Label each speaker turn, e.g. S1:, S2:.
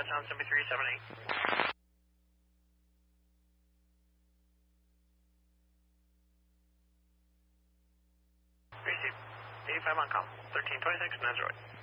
S1: dispatch on 7378. Receive 85 on call, 1326, Nazareth.